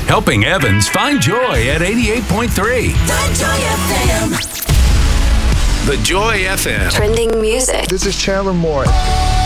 helping Evans find joy at 88.3. The Joy FM. The Joy FM. Trending music. This is Chandler Moore.